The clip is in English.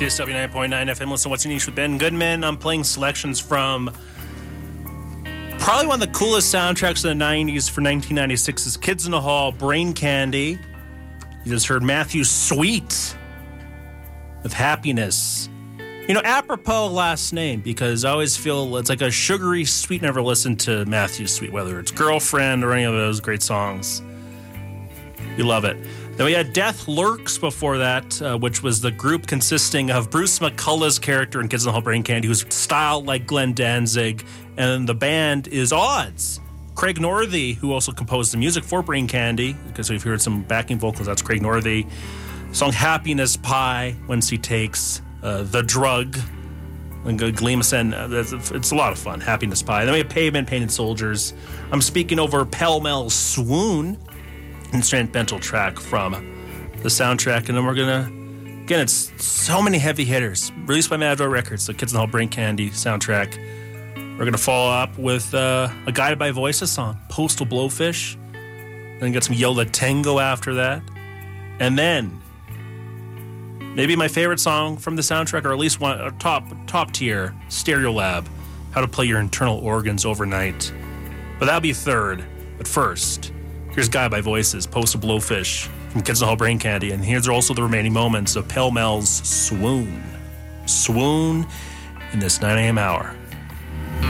CSW 9.9 FM. Listen to What's Your Niche with Ben Goodman. I'm playing selections from probably one of the coolest soundtracks of the 90s for 1996's Kids in the Hall, Brain Candy. You just heard Matthew Sweet with Happiness. You know, apropos last name, because I always feel it's like a sugary sweet. Never listened to Matthew Sweet, whether it's Girlfriend or any of those great songs. You love it. Then we had Death Lurks before that, which was the group consisting of Bruce McCullough's character in Kids in the Hall, Brain Candy, who's styled like Glenn Danzig, and the band is Odds. Craig Northey, who also composed the music for Brain Candy, because we've heard some backing vocals, that's Craig Northey. Song Happiness Pie, Whence He Takes, The Drug, and Gleamson. It's a lot of fun, Happiness Pie. Then we have Pavement, Painted Soldiers. I'm speaking over Pell Mell Swoon, instrumental track from the soundtrack. And then we're gonna, again, it's so many heavy hitters, released by Mad Dog Records, the Kids in the Hall, Brain Candy soundtrack. We're gonna follow up with a Guided by Voices song, Postal Blowfish. Then get some Yola Tango after that, and then maybe my favorite song from the soundtrack, or at least one, a top tier, Stereolab, How to Play Your Internal Organs Overnight. But that'll be third. But first, here's Guided by Voices, Postal Blowfish from Kids in the Hall, Brain Candy, and here's also the remaining moments of Pell Mell's Swoon. Swoon in this 9 a.m. hour.